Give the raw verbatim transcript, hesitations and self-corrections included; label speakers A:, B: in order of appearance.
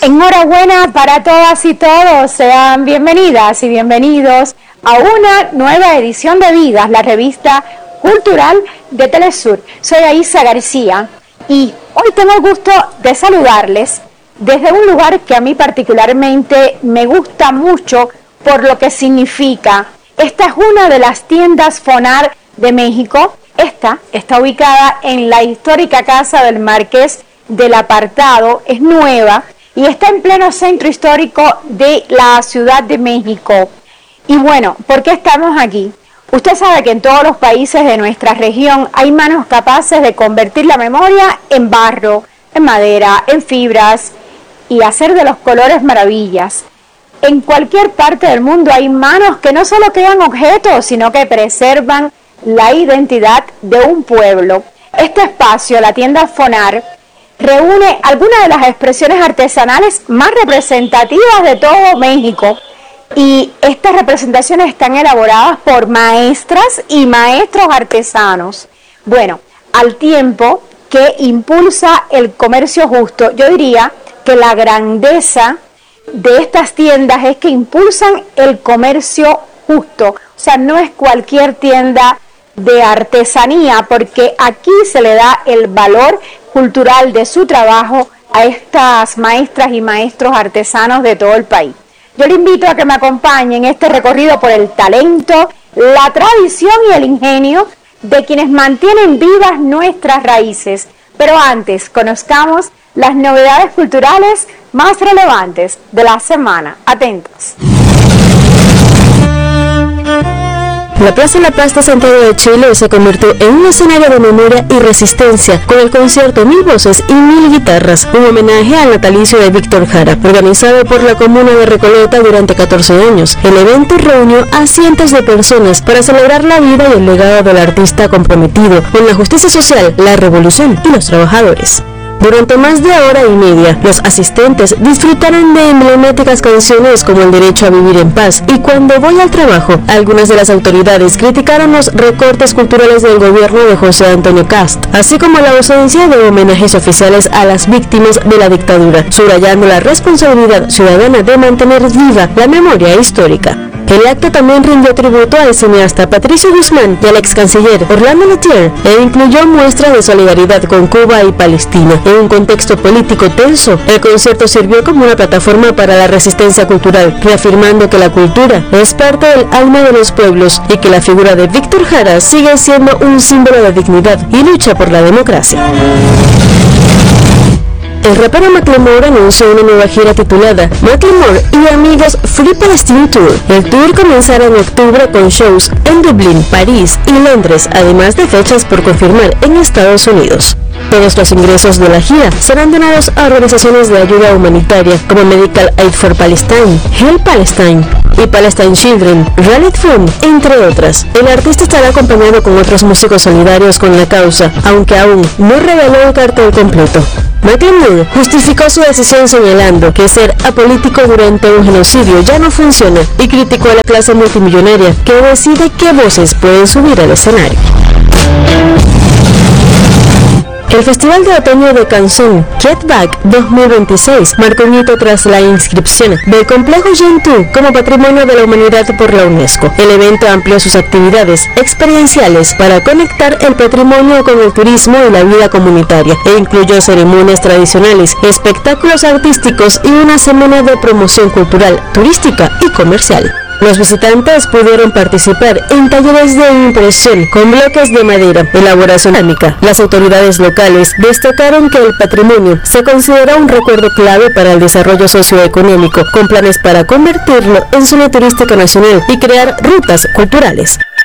A: Enhorabuena para todas y todos, sean bienvenidas y bienvenidos a una nueva edición de Vidas, la revista cultural de Telesur. Soy Aisa García y hoy tengo el gusto de saludarles desde un lugar que a mí particularmente me gusta mucho por lo que significa. Esta es una de las tiendas Fonar de México. Esta está ubicada en la histórica Casa del Marqués del Apartado, es nueva y está en pleno centro histórico de la Ciudad de México. Y bueno, ¿por qué estamos aquí? Usted sabe que en todos los países de nuestra región hay manos capaces de convertir la memoria en barro, en madera, en fibras y hacer de los colores maravillas. En cualquier parte del mundo hay manos que no solo crean objetos, sino que preservan la identidad de un pueblo. Este espacio, la tienda Fonar, reúne algunas de las expresiones artesanales más representativas de todo México. Y estas representaciones están elaboradas por maestras y maestros artesanos. Bueno, al tiempo que impulsa el comercio justo, yo diría que la grandeza de estas tiendas es que impulsan el comercio justo. O sea, no es cualquier tienda de artesanía, porque aquí se le da el valor cultural de su trabajo a estas maestras y maestros artesanos de todo el país. Yo le invito a que me acompañen en este recorrido por el talento, la tradición y el ingenio de quienes mantienen vivas nuestras raíces. Pero antes, conozcamos las novedades culturales más relevantes de la semana. Atentos.
B: La Plaza La Paz de Santiago de Chile se convirtió en un escenario de memoria y resistencia con el concierto Mil Voces y Mil Guitarras, un homenaje al natalicio de Víctor Jara, organizado por la comuna de Recoleta durante catorce años. El evento reunió a cientos de personas para celebrar la vida y el legado del artista comprometido con la justicia social, la revolución y los trabajadores. Durante más de hora y media, los asistentes disfrutaron de emblemáticas canciones como El Derecho a Vivir en Paz y Cuando Voy al Trabajo. Algunas de las autoridades criticaron los recortes culturales del gobierno de José Antonio Kast, así como la ausencia de homenajes oficiales a las víctimas de la dictadura, subrayando la responsabilidad ciudadana de mantener viva la memoria histórica. El acto también rindió tributo al cineasta Patricio Guzmán y al ex canciller Orlando Lettier e incluyó muestras de solidaridad con Cuba y Palestina. En un contexto político tenso, el concierto sirvió como una plataforma para la resistencia cultural, reafirmando que la cultura es parte del alma de los pueblos y que la figura de Víctor Jara sigue siendo un símbolo de dignidad y lucha por la democracia. El rapero Macklemore anunció una nueva gira titulada Macklemore y Amigos Free Palestine Tour. El tour comenzará en octubre con shows en Dublín, París y Londres, además de fechas por confirmar en Estados Unidos. Todos los ingresos de la gira serán donados a organizaciones de ayuda humanitaria como Medical Aid for Palestine, Help Palestine y Palestine Children, Rally Fund, entre otras. El artista estará acompañado con otros músicos solidarios con la causa, aunque aún no reveló el cartel completo. Macklemore justificó su decisión señalando que ser apolítico durante un genocidio ya no funciona y criticó a la clase multimillonaria que decide qué voces pueden subir al escenario. El Festival de Otoño de Canción Get Back dos mil veintiséis marcó un hito tras la inscripción del complejo Gentoo como Patrimonio de la Humanidad por la UNESCO. El evento amplió sus actividades experienciales para conectar el patrimonio con el turismo y la vida comunitaria e incluyó ceremonias tradicionales, espectáculos artísticos y una semana de promoción cultural, turística y comercial. Los visitantes pudieron participar en talleres de impresión con bloques de madera, elaboración cerámica. Las autoridades locales destacaron que el patrimonio se considera un recuerdo clave para el desarrollo socioeconómico, con planes para convertirlo en zona turística nacional y crear rutas culturales.